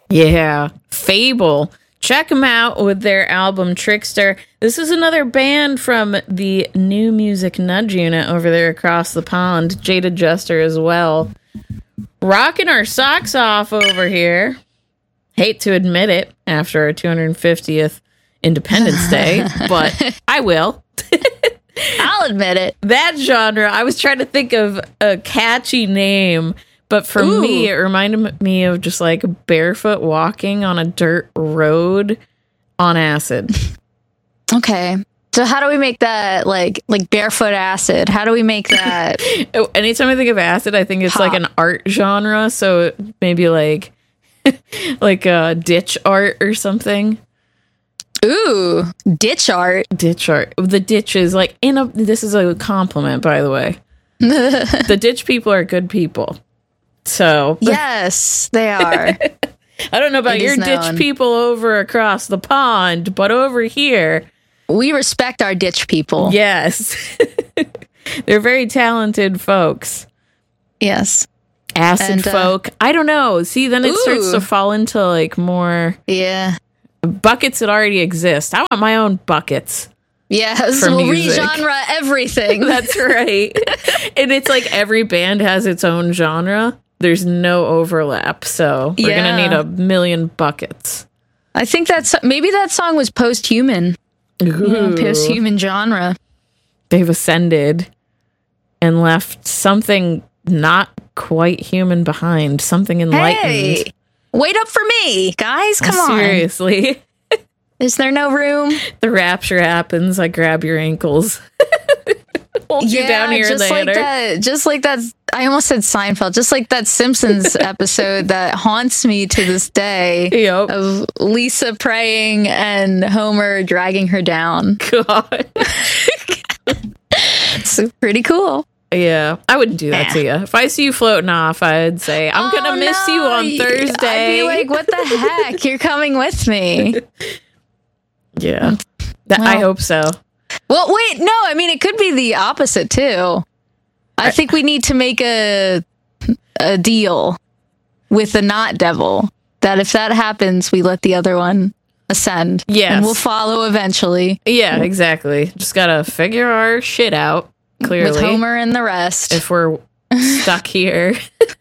Yeah, Fable. Check them out with their album Trickster. This is another band from the New Music Nudge unit over there across the pond. Jada Jester as well. Rocking our socks off over here. Hate to admit it after our 250th Independence Day, but I will. I'll admit it. That genre, I was trying to think of a catchy name, but for me, it reminded me of just like barefoot walking on a dirt road on acid. Okay. So how do we make that like barefoot acid? How do we make that? Anytime I think of acid, I think it's like an art genre. So maybe like ditch art or something. Ooh, ditch art. Ditch art. The ditch is like this is a compliment, by the way. The ditch people are good people. So yes, they are. I don't know about your ditch people over across the pond, but over here, we respect our ditch people. Yes. They're very talented folks. Yes. Acid folk. I don't know. See, then it starts to fall into like more buckets that already exist. I want my own buckets. Yes, we'll re-genre everything. That's right. And it's like every band has its own genre. There's no overlap, so we're gonna need a million buckets. I think maybe that song was post-human. Post-human genre. They've ascended and left something not quite human behind. Something enlightened. Hey, wait up for me, guys. Come on. Seriously. Is there no room? The rapture happens. I grab your ankles. Hold you down here later. Just like that. I almost said Seinfeld. Just like that Simpsons episode that haunts me to this day. Yep. Of Lisa praying and Homer dragging her down. God. It's pretty cool. Yeah, I wouldn't do that to you. If I see you floating off, I'd say, I'm going to miss you on Thursday. I'd be like, what the heck? You're coming with me. Yeah. I hope so. Well, wait, no, I mean, it could be the opposite, too. I think we need to make a deal with the not devil that if that happens, we let the other one ascend. Yes. And we'll follow eventually. Yeah, exactly. Just got to figure our shit out, clearly. With Homer and the rest. If we're stuck here.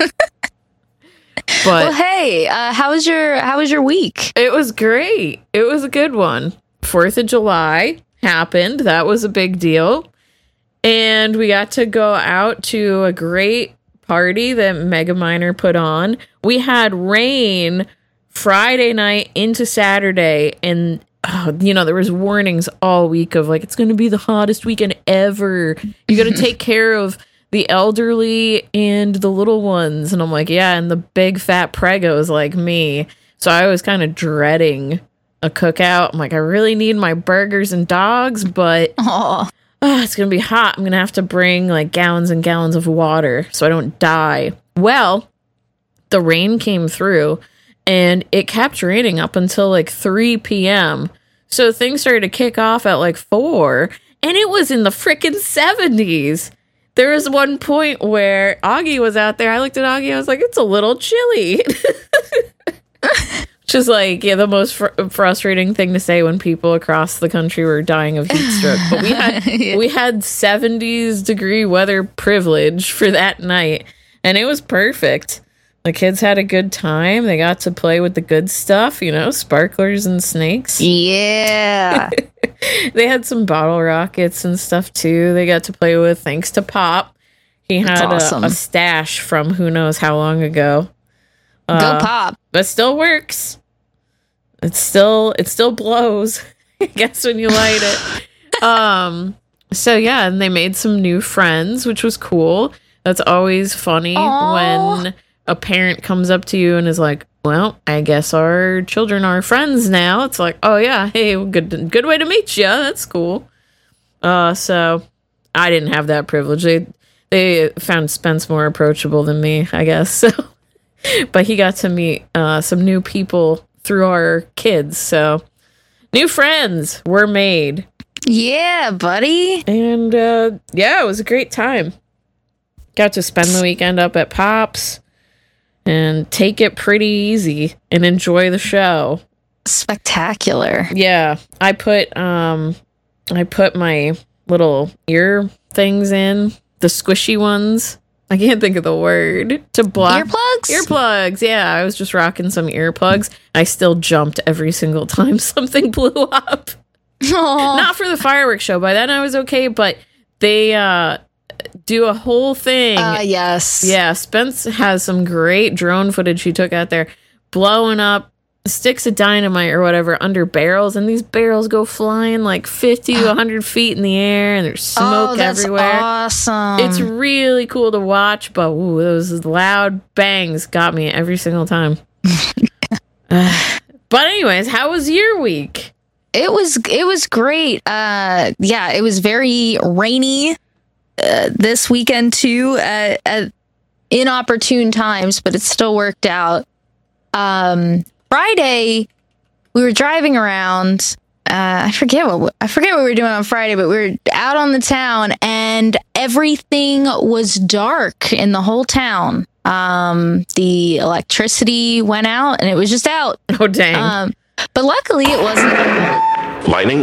But well, hey, how was your week? It was great. It was a good one. 4th of July happened. That was a big deal. And we got to go out to a great party that Megaminder put on. We had rain Friday night into Saturday, and there was warnings all week of like, it's going to be the hottest weekend ever. You got to take care of the elderly and the little ones. And I'm like, yeah, and the big fat pregos like me. So I was kind of dreading a cookout. I'm like, I really need my burgers and dogs, but it's going to be hot. I'm going to have to bring like gallons and gallons of water so I don't die. Well, the rain came through and it kept raining up until like 3 p.m. So things started to kick off at like 4 and it was in the freaking 70s. There was one point where Augie was out there. I looked at Augie. I was like, it's a little chilly. Which is like, the most frustrating thing to say when people across the country were dying of heat stroke. But we had 70s degree weather privilege for that night. And it was perfect. The kids had a good time. They got to play with the good stuff, sparklers and snakes. Yeah. They had some bottle rockets and stuff too. They got to play with, thanks to Pop. He had a stash from who knows how long ago. Go Pop. But still works. It still blows, I guess, when you light it. So yeah, and they made some new friends, which was cool. That's always funny when a parent comes up to you and is like, well, I guess our children are friends now. It's like, oh yeah, hey, good way to meet you. That's cool. So I didn't have that privilege. They found Spence more approachable than me, I guess. So, but he got to meet some new people through our kids. So new friends were made. Yeah, buddy. And it was a great time. Got to spend the weekend up at Pop's. and take it pretty easy and enjoy the show. Spectacular. Yeah, I put my little ear things in, the squishy ones. I can't think of the word to block. Earplugs. Yeah, I was just rocking some earplugs. I still jumped every single time something blew up. Aww. Not for the fireworks show. By then I was okay, but they do a whole thing. Yes. Yeah, Spence has some great drone footage he took out there, blowing up sticks of dynamite or whatever under barrels, and these barrels go flying like 50 to 100 feet in the air, and there's smoke everywhere. Awesome. It's really cool to watch, but those loud bangs got me every single time. But anyways, how was your week? It was great. Yeah, it was very rainy this weekend too, at inopportune times, but it still worked out. Friday, we were driving around. I forget what we were doing on Friday, but we were out on the town, and everything was dark in the whole town. The electricity went out, and it was just out. Oh, dang. But luckily, it wasn't Lightning